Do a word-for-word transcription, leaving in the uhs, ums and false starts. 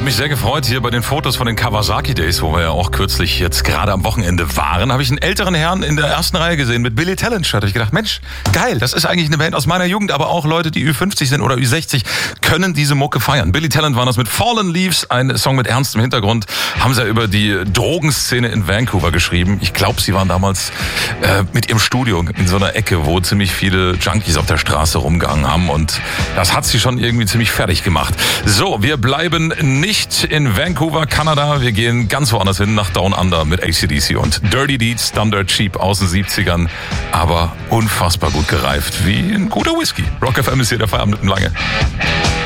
habe mich sehr gefreut, hier bei den Fotos von den Kawasaki Days, wo wir ja auch kürzlich jetzt gerade am Wochenende waren, habe ich einen älteren Herrn in der ersten Reihe gesehen mit Billy Talent Shirt. Da habe ich gedacht, Mensch, geil, das ist eigentlich eine Band aus meiner Jugend, aber auch Leute, die Ü fünfzig sind oder Ü sechzig, können diese Mucke feiern. Billy Talent waren das mit Fallen Leaves, ein Song mit ernstem Hintergrund, haben sie ja über die Drogenszene in Vancouver geschrieben. Ich glaube, sie waren damals äh, mit ihrem Studio in so einer Ecke, wo ziemlich viele Junkies auf der Straße rumgehangen haben und das hat sie schon irgendwie ziemlich fertig gemacht. So, wir bleiben nicht in Vancouver, Kanada. Wir gehen ganz woanders hin, nach Down Under mit A C D C und Dirty Deeds, Dumb Dirt Cheap aus den siebzigern, aber unfassbar gut gereift, wie ein guter Whisky. Rock F M ist hier der Feierabend mit dem Lange.